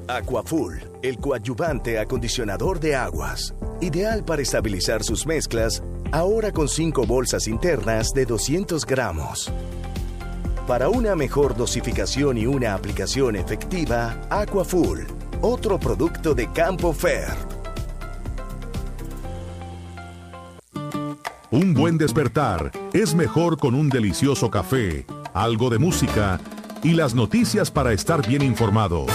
Aquafull, el coadyuvante acondicionador de aguas. Ideal para estabilizar sus mezclas, ahora con 5 bolsas internas de 200 gramos. Para una mejor dosificación y una aplicación efectiva, Aquafull, otro producto de Campo Fer. Un buen despertar es mejor con un delicioso café, algo de música y las noticias para estar bien informado.